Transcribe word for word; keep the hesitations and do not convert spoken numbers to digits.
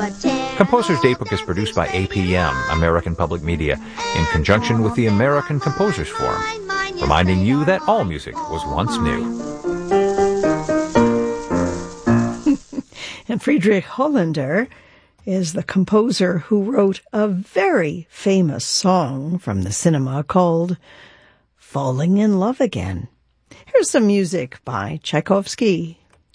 Composer's Daybook is produced by A P M, American Public Media, in conjunction with the American Composers Forum, reminding you that all music was once new. And Friedrich Hollander is the composer who wrote a very famous song from the cinema called Falling in Love Again. Here's some music by Tchaikovsky.